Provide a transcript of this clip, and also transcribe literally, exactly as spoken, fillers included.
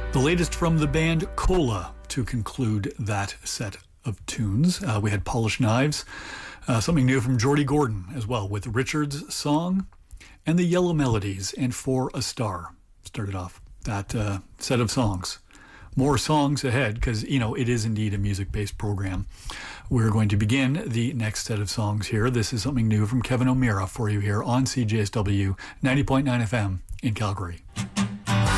The latest from the band Cola to conclude that set of tunes. Uh, we had Polished Knives, uh, something new from Geordie Gordon as well, with Richard's Song and the Yellow Melodies and For a Star. Started off that uh, set of songs. More songs ahead because, you know, it is indeed a music-based program. We're going to begin the next set of songs here. This is something new from Kevin O'Meara for you here on C J S W ninety point nine F M in Calgary.